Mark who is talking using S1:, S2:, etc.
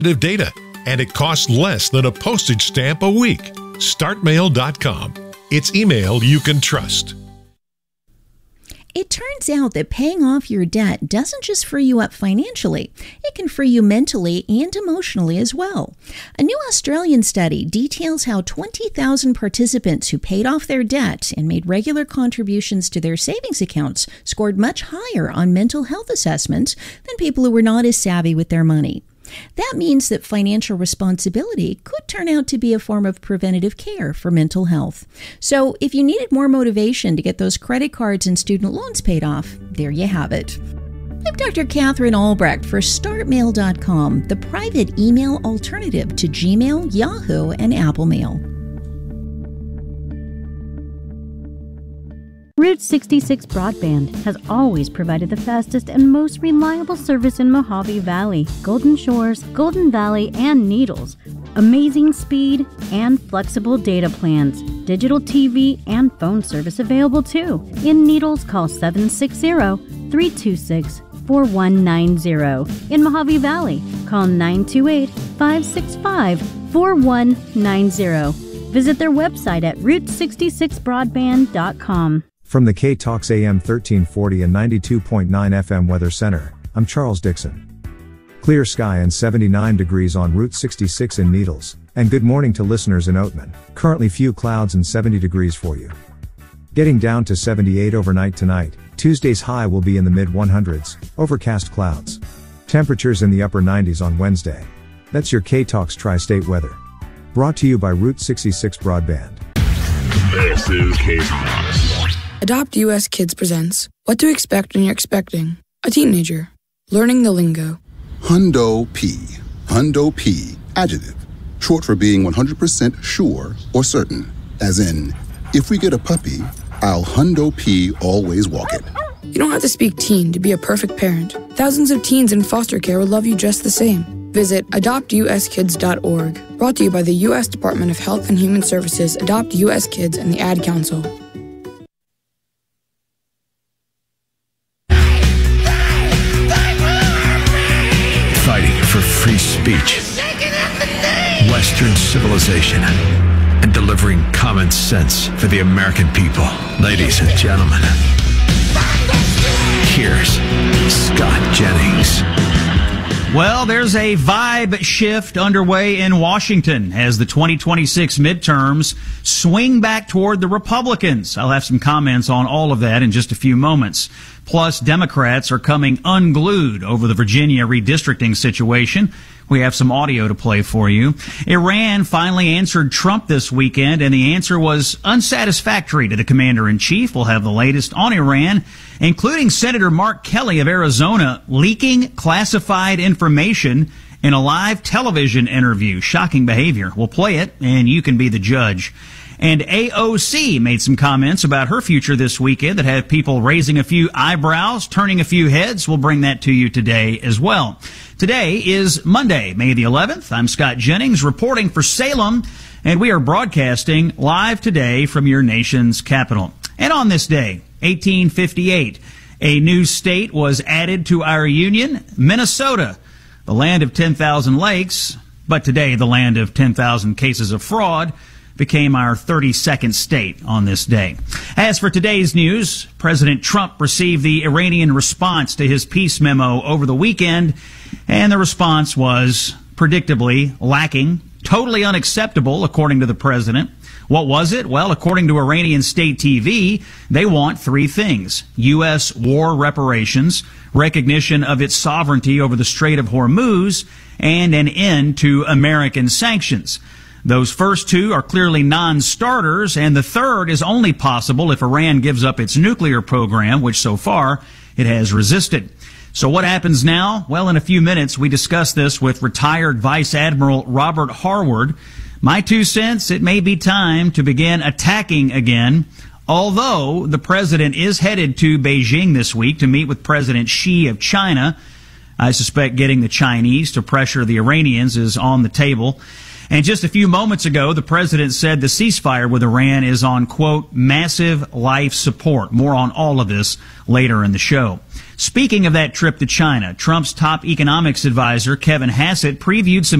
S1: data, and it costs less than a postage stamp a week. Startmail.com. It's email you can trust.
S2: It turns out that paying off your debt doesn't just free you up financially, it can free you mentally and emotionally as well. A new Australian study details how 20,000 participants who paid off their debt and made regular contributions to their savings accounts scored much higher on mental health assessments than people who were not as savvy with their money. That means that financial responsibility could turn out to be a form of preventative care for mental health. So if you needed more motivation to get those credit cards and student loans paid off, there you have it. I'm Dr. Catherine Albrecht for StartMail.com, the private email alternative to Gmail, Yahoo, and Apple Mail.
S3: Route 66 Broadband has always provided the fastest and most reliable service in Mojave Valley, Golden Shores, Golden Valley, and Needles. Amazing speed and flexible data plans. Digital TV and phone service available too. In Needles, call 760-326-4190. In Mojave Valley, call 928-565-4190. Visit their website at route66broadband.com.
S4: From the K-Talks AM 1340 and 92.9 FM Weather Center, I'm Charles Dixon. Clear sky and 79 degrees on Route 66 in Needles, and good morning to listeners in Oatman. Currently few clouds and 70 degrees for you. Getting down to 78 overnight tonight. Tuesday's high will be in the mid-100s, overcast clouds. Temperatures in the upper 90s on Wednesday. That's your K-Talks Tri-State weather. Brought to you by Route 66 Broadband.
S5: This is K-Talks.
S6: Adopt US Kids presents What to Expect When You're Expecting a Teenager. Learning the lingo.
S7: Hundo P. Hundo P. Adjective. Short for being 100% sure or certain. As in, if we get a puppy, I'll Hundo P always walk it.
S6: You don't have to speak teen to be a perfect parent. Thousands of teens in foster care will love you just the same. Visit adoptuskids.org. Brought to you by the U.S. Department of Health and Human Services, Adopt U.S. Kids, and the Ad Council.
S8: Fighting for free speech, Western civilization, and delivering common sense for the American people. Ladies and gentlemen, here's Scott Jennings.
S9: Well, there's a vibe shift underway in Washington as the 2026 midterms swing back toward the Republicans. I'll have some comments on all of that in just a few moments. Plus, Democrats are coming unglued over the Virginia redistricting situation. We have some audio to play for you. Iran finally answered Trump this weekend, and the answer was unsatisfactory to the commander-in-chief. We'll have the latest on Iran, including Senator Mark Kelly of Arizona leaking classified information in a live television interview. Shocking behavior. We'll play it, and you can be the judge. And AOC made some comments about her future this weekend that had people raising a few eyebrows, turning a few heads. We'll bring that to you today as well. Today is Monday, May the 11th. I'm Scott Jennings reporting for Salem, and we are broadcasting live today from your nation's capital. And on this day, 1858, a new state was added to our union, Minnesota, the land of 10,000 lakes, but today the land of 10,000 cases of fraud, became our 32nd state on this day. As for today's news, President Trump received the Iranian response to his peace memo over the weekend, and the response was predictably lacking, totally unacceptable, according to the president. What was it? Well, according to Iranian state TV, they want three things: U.S. war reparations, recognition of its sovereignty over the Strait of Hormuz, and an end to American sanctions. Those first two are clearly non-starters, and the third is only possible if Iran gives up its nuclear program, which so far it has resisted. So what happens now? Well, in a few minutes, we discuss this with retired Vice Admiral Robert Harward. My 2 cents, it may be time to begin attacking again, although the president is headed to Beijing this week to meet with President Xi of China. I suspect getting the Chinese to pressure the Iranians is on the table. And just a few moments ago, the president said the ceasefire with Iran is on, quote, massive life support. More on all of this later in the show. Speaking of that trip to China, Trump's top economics advisor, Kevin Hassett, previewed some